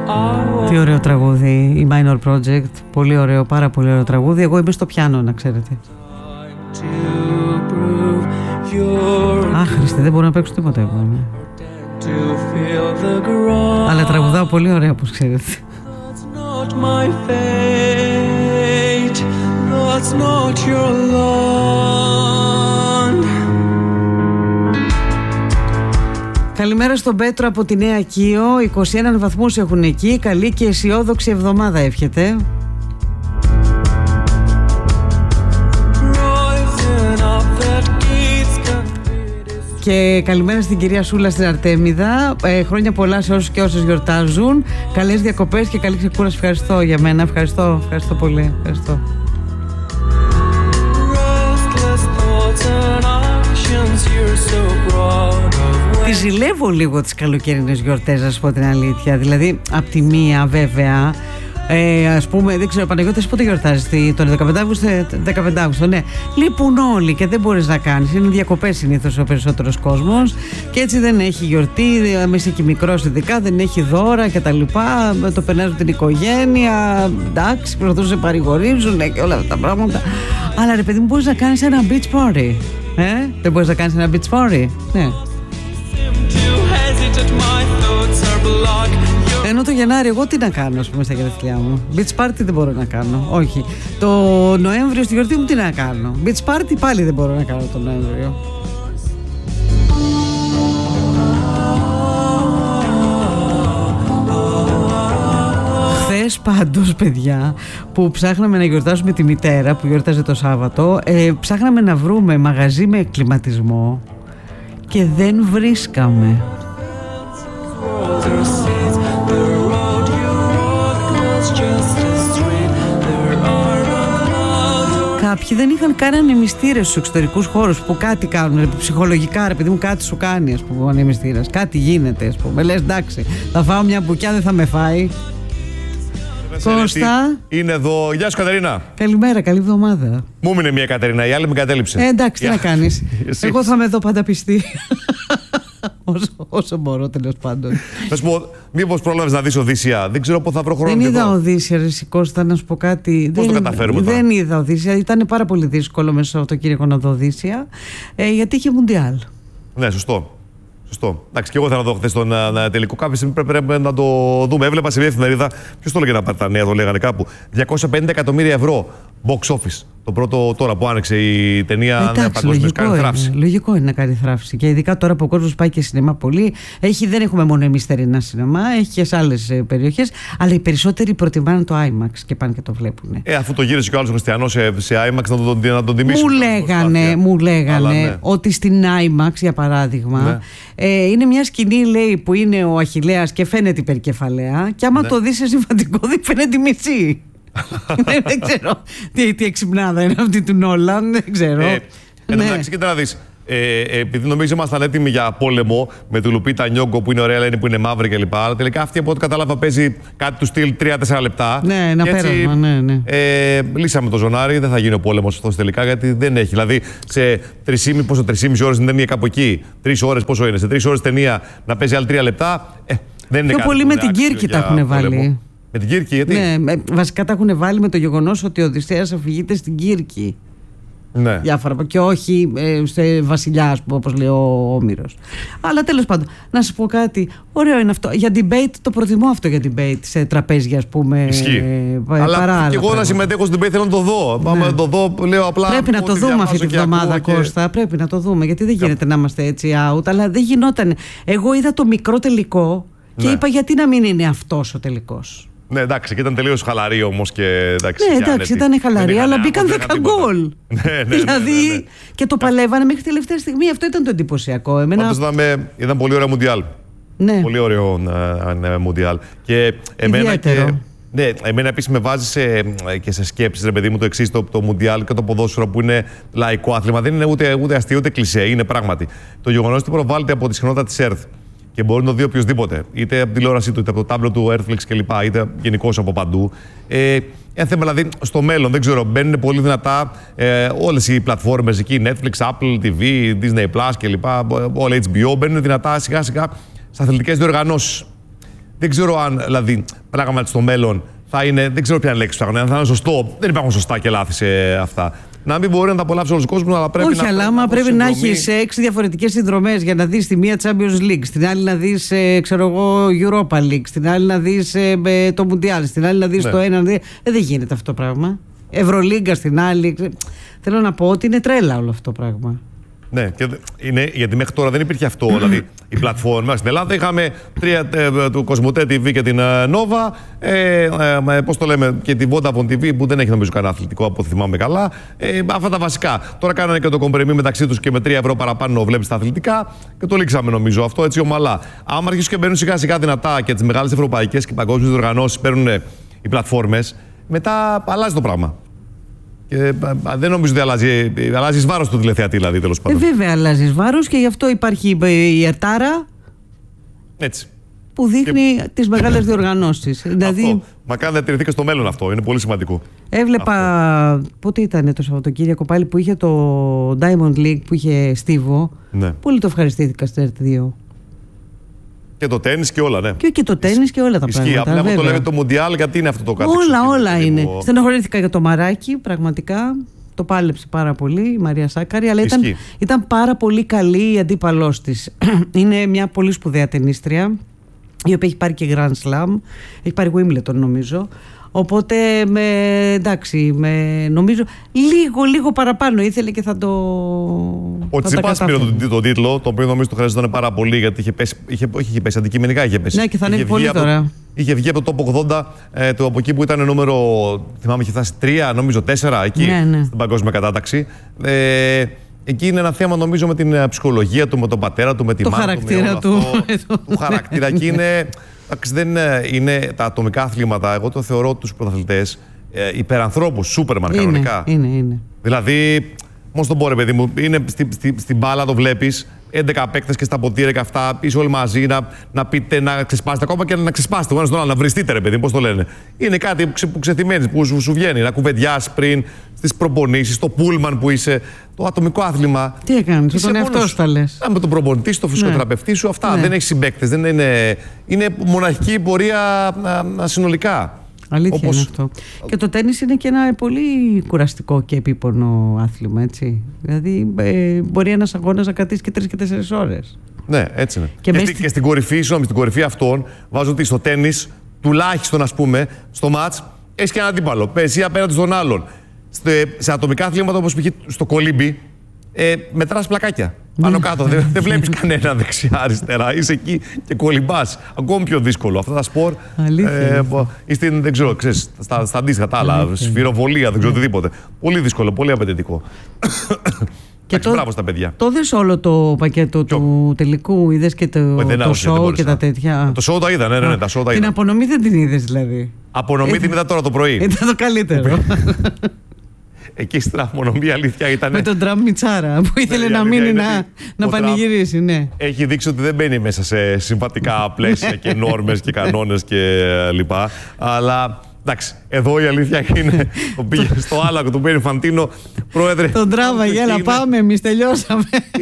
Τι ωραίο τραγούδι, η Minor Project. Πολύ ωραίο, πάρα πολύ ωραίο τραγούδι. Εγώ είμαι στο πιάνο, να ξέρετε. Άχρηστη, δεν μπορώ να παίξω τίποτα εγώ. Αλλά τραγουδάω πολύ ωραία, όπως ξέρετε. Καλημέρα στον Πέτρο από τη Νέα Κίο. 21 βαθμούς έχουν εκεί. Καλή και αισιόδοξη εβδομάδα εύχεται. Και καλημέρα στην κυρία Σούλα στην Αρτέμιδα. Χρόνια πολλά σε όσους και όσες γιορτάζουν. Καλές διακοπές και καλή ξεκούραση. Ευχαριστώ για μένα. Ευχαριστώ πολύ. Ευχαριστώ. Τη ζηλεύω λίγο τις καλοκαιρινές γιορτές, να σας πω την αλήθεια. Δηλαδή, απ' τη μία βέβαια, ας πούμε, δεν ξέρω, Παναγιώτη, πότε γιορτάζεις τον 15 Αύγουστο, 15 Αύγουστο, ναι. Λείπουν όλοι και δεν μπορείς να κάνεις. Είναι διακοπές συνήθως ο περισσότερος κόσμος και έτσι δεν έχει γιορτή. Είσαι και μικρός, ειδικά δεν έχει δώρα κτλ. Το περνάς με την οικογένεια. Εντάξει, προσπαθούν να σε παρηγορίζουν και όλα αυτά τα πράγματα. Αλλά ρε παιδί μου, μπορείς να κάνεις ένα beach party. Δεν μπορείς να κάνεις ένα beach party, ναι. Ενώ το Γενάρη εγώ τι να κάνω, ας πούμε, στα γενέθλιά μου. Beach party δεν μπορώ να κάνω. Όχι. Το Νοέμβριο στη γιορτή μου τι να κάνω. Beach party πάλι δεν μπορώ να κάνω το Νοέμβριο. Χθες πάντως, παιδιά, που ψάχναμε να γιορτάσουμε τη μητέρα που γιορτάζε το Σάββατο, ψάχναμε να βρούμε μαγαζί με κλιματισμό και δεν βρίσκαμε. Κάποιοι δεν είχαν καν ανεμιστήρες στους εξωτερικούς χώρους που κάτι κάνουν, ψυχολογικά, ρε παιδί μου, κάτι σου κάνει, ας πούμε, ο ανεμιστήρας. Κάτι γίνεται, ας πούμε. Λες, εντάξει, θα φάω μια μπουκιά, δεν θα με φάει. Κώστα. Είναι εδώ. Γεια σου, Κατερίνα. Καλημέρα, καλή εβδομάδα. Μου έμεινε μια Κατερίνα, η άλλη με κατέληψε. Εντάξει, τι να κάνεις. Εγώ θα είμαι εδώ πάντα πιστή. Όσο μπορώ, τέλος πάντων. Θα σου πω, μήπως πρόλαβες να δεις Οδύσσια? Δεν ξέρω πότε θα βρω χρόνο. Δεν είδα Οδύσσια, ρε Κώστα, να σου πω κάτι. Πώς το καταφέρουμε τώρα? Δεν είδα Οδύσσια. Ήταν πάρα πολύ δύσκολο μέσα στο Σαββατοκύριακο να δω Οδύσσια, γιατί είχε Μουντιάλ. Ναι, σωστό. Εντάξει, και εγώ ήθελα να δω χθες τον τελικό. Κάποια στιγμή πρέπει να το δούμε. Έβλεπα σε μια εφημερίδα, ποιος το έλεγε να πάρει τα νέα, το λέγανε κάπου. 250 εκατομμύρια ευρώ box office. Το πρώτο τώρα που άνοιξε η ταινία. Εντάξει, λογικό είναι να κάνει θράψη. Και ειδικά τώρα που ο κόσμος πάει και σινεμά πολύ. Δεν έχουμε μόνο εμείς θερινά σινεμά, έχει και σε άλλες περιοχές. Αλλά οι περισσότεροι προτιμάνε το IMAX και πάνε και το βλέπουν. Αφού το γύρισε και ο άλλος Χριστιανός σε IMAX να τον τιμήσουν. Μου λέγανε ότι στην IMAX, για παράδειγμα, είναι μια σκηνή, λέει, που είναι ο Αχιλλέας και φαίνεται υπερκεφαλαία. Και άμα το δεις σε συμβατικό, δεν φαίνεται μισή. Δεν ξέρω τι εξυπνάδα είναι αυτή του Νόλαν, δεν ξέρω. Εντάξει, κοίτα να δεις. Επειδή νομίζω ήμασταν έτοιμοι για πόλεμο με τη Λουπίτα Νιόγκο που είναι ωραία, λένε που είναι μαύρη κλπ. Αλλά τελικά αυτή από ό,τι κατάλαβα παίζει κάτι του στυλ 3-4 λεπτά. Ναι, ένα πέρασμα, ναι. Λύσαμε το ζωνάρι, δεν θα γίνει ο πόλεμος αυτός τελικά, γιατί δεν έχει. Δηλαδή σε 3,5 ώρες είναι ταινία κάπου εκεί. 3 ώρες πόσο είναι? Σε 3 ώρες ταινία να παίζει άλλη 3 λεπτά. Δεν είναι πιο πολύ με την Κύρκη τα έχουν βάλει. Με την Κύρκη, γιατί? Ναι, βασικά τα έχουν βάλει με το γεγονός ότι ο Οδυσσέας αφηγείται στην Κύρκη. Ναι. Διάφορα. Και όχι σε βασιλιά, όπως λέει ο Όμηρος. Αλλά τέλος πάντων, να σας πω κάτι. Ωραίο είναι αυτό. Για debate, το προτιμώ αυτό για debate σε τραπέζια, ας πούμε. Ισχύει. Αλλά και εγώ να συμμετέχω στην debate θέλω να το δω. Πάμε να το δω, λέω απλά. Πρέπει να το δούμε αυτή τη βδομάδα, Κώστα. Πρέπει να το δούμε. Γιατί δεν γίνεται να είμαστε έτσι out. Αλλά δεν γινόταν. Εγώ είδα το μικρό τελικό και είπα γιατί να μην είναι αυτός ο τελικός. Ναι, εντάξει, και ήταν τελείως χαλαρή όμως και εντάξει. Ναι, εντάξει, ήταν χαλαρή, αλλά μπήκαν 10 γκολ. Δηλαδή και το παλεύανε μέχρι τελευταία στιγμή. Αυτό ήταν το εντυπωσιακό. Πάντως ήταν πολύ ωραίο Μουντιάλ. Ναι. Πολύ ωραίο Μουντιάλ. Και εμένα εμένα επίσης με βάζει και σε σκέψεις, ρε παιδί μου, το εξής: το Μουντιάλ και το ποδόσφαιρο που είναι λαϊκό άθλημα δεν είναι ούτε αστείο ούτε κλισέ. Είναι πράγματι. Το γεγονός ότι προβάλλεται από τη συχνότητα της ΕΡΘ και μπορεί να το δει οποιοδήποτε, είτε από την τηλεόρασή του, είτε από το τάμπλετ του Airflix κλπ., είτε γενικώς από παντού. Ένα θέμα δηλαδή στο μέλλον, δεν ξέρω, μπαίνουν πολύ δυνατά όλες οι πλατφόρμες εκεί, Netflix, Apple TV, Disney Plus κλπ., όλα HBO, μπαίνουν δυνατά σιγά σιγά στις αθλητικές διοργανώσεις. Δεν ξέρω αν δηλαδή πράγματι στο μέλλον θα είναι. Δεν ξέρω ποια λέξη θα είναι σωστό. Δεν υπάρχουν σωστά και λάθη σε αυτά. Να μην μπορεί να τα απολαύσει όλο ο κόσμο, αλλά πρέπει όχι, να. Όχι, αλλά άμα πρέπει να έχει 6 διαφορετικές συνδρομές για να δεις τη μία Champions League, στην άλλη να δεις Europa League, στην άλλη να δεις το Mundial, στην άλλη να δεις το ένα. Δεν γίνεται αυτό το πράγμα. Ευρωλίγκα στην άλλη. Θέλω να πω ότι είναι τρέλα όλο αυτό το πράγμα. Ναι, και γιατί μέχρι τώρα δεν υπήρχε αυτό. Δηλαδή, η πλατφόρμα στην Ελλάδα είχαμε του Κοσμοτέ TV και την Nova, πώς το λέμε, και τη Vodafone TV που δεν έχει νομίζω κανένα αθλητικό από ό,τι θυμάμαι καλά. Αυτά τα βασικά. Τώρα κάνανε και το κομπρεμί μεταξύ τους και με 3 ευρώ παραπάνω βλέπεις τα αθλητικά και το λήξαμε νομίζω αυτό έτσι ομαλά. Άμα αρχίσουν και μπαίνουν σιγά σιγά δυνατά και τις μεγάλες ευρωπαϊκές και παγκόσμιες οργανώσεις παίρνουν οι πλατφόρμες, μετά αλλάζει το πράγμα. Και δεν νομίζω ότι αλλάζει βάρος του τηλεθεατή, δηλαδή, τέλος πάντων. Βέβαια, αλλάζει βάρος και γι' αυτό υπάρχει η ΕΤΑΡΑ. Έτσι. Που δείχνει τις μεγάλες διοργανώσεις. Δηλαδή, μα κάνει να διατηρηθεί και στο μέλλον αυτό. Είναι πολύ σημαντικό. Έβλεπα. Πότε ήταν το Σαββατοκύριακο πάλι που είχε το Diamond League που είχε Στίβο. Ναι. Πολύ το ευχαριστήθηκα στο RT2. Και το τένις και όλα, ναι. Και το τένις και όλα τα πράγματα. Απλά το λέμε το Μουντιάλ, γιατί είναι αυτό το κάτι. Όλα είναι. Στενοχωρήθηκα για το Μαράκι, πραγματικά. Το πάλεψε πάρα πολύ η Μαρία Σάκαρη, αλλά ήταν πάρα πολύ καλή η αντίπαλός της. Είναι μια πολύ σπουδαία τενίστρια, η οποία έχει πάρει και Grand Slam, έχει πάρει Wimbledon νομίζω. Οπότε, εντάξει, νομίζω λίγο παραπάνω ήθελε και θα το. Ο Τσιπάς πήρε τον τίτλο, το οποίο νομίζω το χρειαζόταν πάρα πολύ, γιατί είχε πέσει αντικειμενικά. Είχε πέσει. Ναι, και θα ανέβει πολύ τώρα. Είχε βγει από το top 80 από εκεί που ήταν νούμερο. Θυμάμαι, είχε φτάσει 3, νομίζω 4 εκεί στην παγκόσμια κατάταξη. Εκεί είναι ένα θέμα, νομίζω, με την ψυχολογία του, με τον πατέρα του, με τη μάνα του. Χαρακτήρα του. Του χαρακτήρα. Και είναι. Δεν είναι τα ατομικά αθλήματα. Εγώ το θεωρώ τους πρωταθλητές υπερανθρώπους, Σούπερμαν κανονικά. Είναι. Δηλαδή, πώς τον πω, ρε παιδί μου, είναι στην μπάλα το βλέπεις, 11 παίκτες και στα ποτήρια και αυτά, είσαι όλοι μαζί να πείτε, να ξεσπάσετε, ακόμα και να ξεσπάσετε, να βριστείτε, ρε παιδί, πώς το λένε. Είναι κάτι που ξεθυμένεις, που σου βγαίνει, να κουβεντιάσεις πριν, στις προπονήσεις, στο πούλμαν που είσαι, το ατομικό άθλημα. Τι έκανες, τον εαυτό σου τα λες. Με τον προπονητή σου, το φυσικοθεραπευτή σου, αυτά. Δεν έχει συμπαίκτες, είναι μοναχική πορεία συνολικά. Αλήθεια είναι αυτό. Και το τένις είναι και ένα πολύ κουραστικό και επίπονο άθλημα, έτσι. Δηλαδή μπορεί ένας αγώνας να κρατήσει και 3 και 4 ώρες. Ναι, έτσι είναι. Και στην κορυφή αυτών βάζω ότι στο τένις, τουλάχιστον ας πούμε, στο μάτς, έχεις και έναν αντίπαλο. Παίζει απέναντι στον άλλον. Σε ατομικά αθλήματα όπως π.χ. στο κολύμπι, μετράς πλακάκια. Πάνω κάτω. Δεν βλέπεις κανένα δεξιά-αριστερά. Είσαι εκεί και κολυμπάς. Ακόμη πιο δύσκολο. Αυτά τα σπορ. Ή δεν ξέρω, ξέρεις, στα αντίστοιχα τα άλλα. Σφυροβολία, δεν ξέρω οτιδήποτε. Πολύ δύσκολο, πολύ απαιτητικό. Και μπράβο στα παιδιά. Το είδες όλο το πακέτο του τελικού, είδες και το show και τα τέτοια. Το show το είδα, ναι, τα show τα είδα. Την απονομή δεν την είδες δηλαδή. Απονομή την είδα τώρα το πρωί. Ήταν το καλύτερο. Εκεί στην απονομή, αλήθεια ήταν. Με τον Τραμπ Μιτσάρα που ήθελε να μείνει να πανηγυρίσει, ναι. Έχει δείξει ότι δεν μπαίνει μέσα σε συμβατικά πλαίσια και νόρμες και κανόνες και λοιπά. Αλλά εντάξει, εδώ η αλήθεια είναι. Το πήγε στο άλακο, του πήρε Φαντίνο, πρόεδρε. Τον τράβαγε, έλα πάμε, εμείς τελειώσαμε.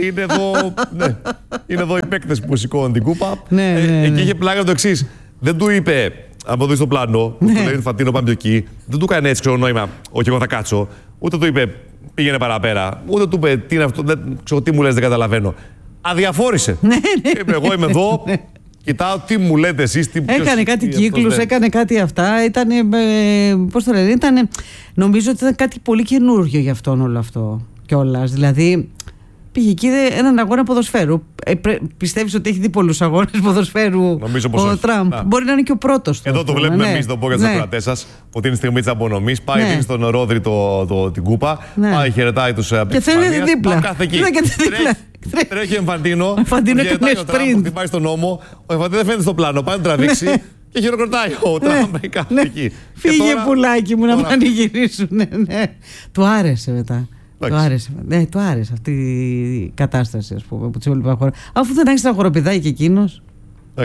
Είναι εδώ οι παίκτες που σηκώνουν την κούπα. Εκεί είχε πλάκα το εξής. Δεν του είπε. Αν το δεις στο πλάνο, που λέει Φαντίνο, πάμε εκεί, δεν του έκανε έτσι ξέρω νόημα, όχι εγώ θα κάτσω. Ούτε του είπε πήγαινε παραπέρα. Ούτε του είπε τι είναι αυτό, τι μου λες, δεν καταλαβαίνω. Αδιαφόρησε. Είπε εγώ είμαι εδώ, κοιτάω τι μου λέτε εσείς. Έκανε κάτι κύκλους, έκανε κάτι αυτά. Ήτανε, πώς το λένε, νομίζω ότι ήταν κάτι πολύ καινούργιο για αυτόν όλο αυτό κιόλας. Δηλαδή πήγε εκεί έναν αγώνα ποδοσφαίρου. Πιστεύεις ότι έχει δει πολλούς αγώνες ποδοσφαίρου ο Τραμπ? Μπορεί να είναι και ο πρώτος. Εδώ το βλέπουμε εμείς, το πω για τους ακροατές σας, ότι είναι η στιγμή της απονομής. Πάει, δίνει στον Ρόδρυ την κούπα, πάει, χαιρετάει τους και θέλει δίπλα. Κάθε εκεί. Τρέχει ο Εμφαντίνο. Έκανε sprint. Χτυπάει στον νόμο. Ο Εμφαντίνο δεν φαίνεται στο πλάνο. Πάει να τραβήξει. Και χειροκροτάει ο Τραμπ κάθε εκεί. Φύγε πουλάκι μου να πανηγυρίσουν. Του άρεσε μετά. Του άρεσε αυτή η κατάσταση, ας πούμε, που τους έβλεπε χώρα. Αφού δεν έχει ένα χοροπηδάκι και εκείνος. Εντάξει.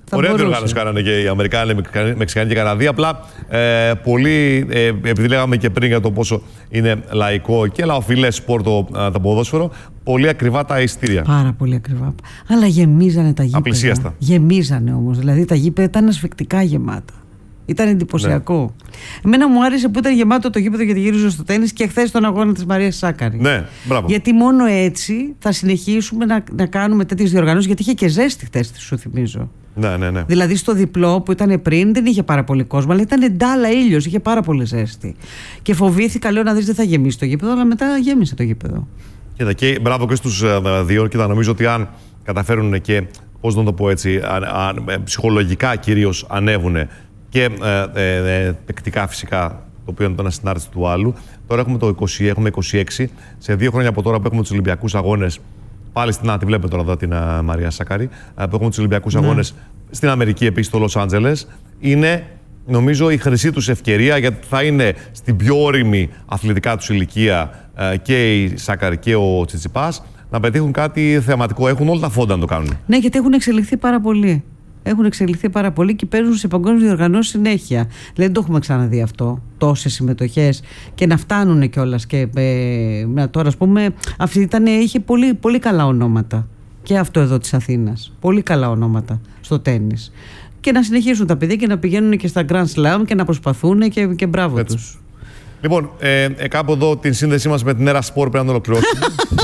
Ωραία διοργάνωση κάνανε και οι Αμερικάνοι, οι Μεξικανοί και οι Καναδοί. Απλά πολύ, επειδή λέγαμε και πριν για το πόσο είναι λαϊκό και λαοφιλές σπορ το ποδόσφαιρο, πολύ ακριβά τα εισιτήρια. Πάρα πολύ ακριβά. Αλλά γεμίζανε τα γήπεδα. Απλησίαστα. Γεμίζανε όμως. Δηλαδή τα γήπεδα ήταν ασφικτικά γεμάτα. Ήταν εντυπωσιακό. Ναι. Εμένα μου άρεσε που ήταν γεμάτο το γήπεδο γιατί γύριζε στο τένις και χθες τον αγώνα της Μαρίας Σάκαρη. Ναι, μπράβο. Γιατί μόνο έτσι θα συνεχίσουμε να κάνουμε τέτοιες διοργανώσεις. Γιατί είχε και ζέστη χθες, σου θυμίζω. Ναι. Δηλαδή στο διπλό που ήταν πριν δεν είχε πάρα πολύ κόσμο, αλλά ήταν εντάλα ήλιος, είχε πάρα πολύ ζέστη. Και φοβήθηκα, λέω να δεις δεν θα γεμίσει το γήπεδο, αλλά μετά γέμισε το γήπεδο. Κοίτα, και μπράβο και στους δύο. Κοίτα, νομίζω ότι αν καταφέρουν και, πώς να το πω έτσι, ψυχολογικά κυρίως ανέβουν και τεκτικά φυσικά, το οποίο είναι το ένα συνάρτηση του άλλου. Τώρα έχουμε το 20, έχουμε 26. Σε 2 χρόνια από τώρα που έχουμε τους Ολυμπιακούς Αγώνες, πάλι στην τη βλέπετε τώρα εδώ την Μαρία Σάκαρη, που έχουμε τους Ολυμπιακούς Αγώνες στην Αμερική, επίσης στο Λος Άντζελες, είναι νομίζω η χρυσή τους ευκαιρία, γιατί θα είναι στην πιο όριμη αθλητικά τους ηλικία και η Σάκαρη και ο Τσιτσιπάς, να πετύχουν κάτι θεαματικό. Έχουν όλα τα φόντα να το κάνουν. Ναι, γιατί έχουν εξελιχθεί πάρα πολύ. Έχουν εξελιχθεί πάρα πολύ και παίζουν σε παγκόσμιες διοργανώσεις συνέχεια. Δηλαδή δεν το έχουμε ξαναδεί αυτό. Τόσες συμμετοχές και να φτάνουν κιόλας. Και τώρα, ας πούμε, αυτή είχε πολύ, πολύ καλά ονόματα. Και αυτό εδώ της Αθήνας. Πολύ καλά ονόματα στο τένις. Και να συνεχίσουν τα παιδιά και να πηγαίνουν και στα Grand Slam και να προσπαθούν και μπράβο τους. Λοιπόν, κάπου εδώ την σύνδεσή μας με την Έρα Σπορ πρέπει να ολοκληρώσουμε.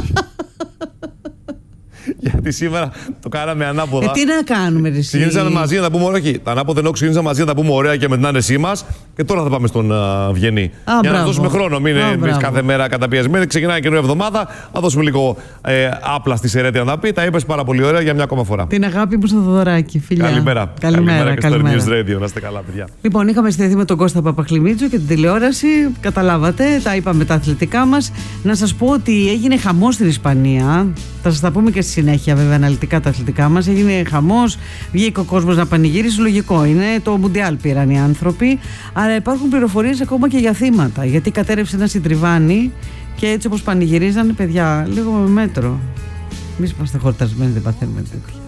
Γιατί σήμερα το κάναμε ανάποδα. Τι να κάνουμε, ρε. Ξεκινήσαμε μαζί να τα πούμε, όχι. Τα ανάποδα ενώ ξεκινήσαμε μαζί να τα πούμε ωραία και με την άνεσή μας. Και τώρα θα πάμε στον Βγενή. Για να δώσουμε χρόνο. Μην είναι κάθε μέρα καταπιεσμένοι. Ξεκινάει καινούργια εβδομάδα. Να δώσουμε λίγο άπλα στη Σερέτη να τα πει. Τα είπες πάρα πολύ ωραία για μια ακόμα φορά. Την αγάπη μου στο Θοδωράκι, φιλιά. Καλημέρα. Καλημέρα και στο News Radio. Να είστε καλά, παιδιά. Λοιπόν, είχαμε συνδεθεί με τον Κώστα Παπαχλημίτσο και την τηλεόραση. Καταλάβατε, τα είπαμε τα αθλητικά μας. Να σας πω ότι έγινε χαμός στην Ισπανία. Θα σας τα πούμε και στη συνέχεια, βέβαια, αναλυτικά τα αθλητικά μας. Έγινε χαμός, βγήκε ο κόσμος να πανηγύρισει. Λογικό είναι, το Μουντιάλ πήραν οι άνθρωποι. Αλλά υπάρχουν πληροφορίες ακόμα και για θύματα. Γιατί κατέρευσε ένα συντριβάνι και έτσι όπως πανηγυρίζανε, παιδιά, λίγο με μέτρο. Εμείς είμαστε χορτασμένοι, δεν παθαίνουμε τέτοια.